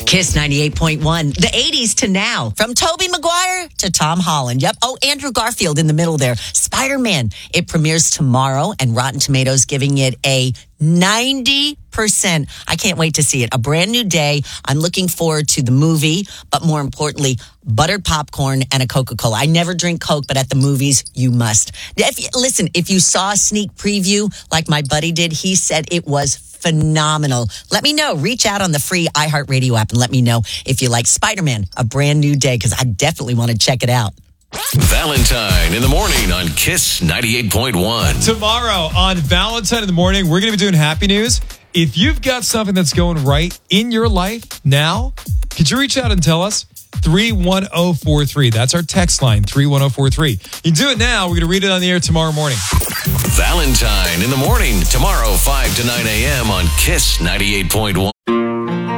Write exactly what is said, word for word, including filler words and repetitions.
Kiss ninety-eight point one, the eighties to now. From Tobey Maguire to Tom Holland. Yep. Oh, Andrew Garfield in the middle there. Spider-Man. It premieres tomorrow, and Rotten Tomatoes giving it a ninety percent. I can't wait to see it. A brand new day. I'm looking forward to the movie, but more importantly, buttered popcorn and a Coca-Cola. I never drink Coke, but at the movies, you must. If, listen, if you saw a sneak preview like my buddy did, he said it was phenomenal. Let me know. Reach out on the free iHeartRadio app and let me know if you like Spider-Man, A Brand New Day, because I definitely want to check it out. Valentine in the morning on Kiss ninety-eight point one. Tomorrow on Valentine in the morning, we're going to be doing Happy News. If you've got something that's going right in your life now, could you reach out and tell us? three one zero four three. That's our text line, three one zero four three. You can do it now. We're going to read it on the air tomorrow morning. Valentine in the morning, tomorrow, five to nine a.m. on Kiss ninety-eight point one.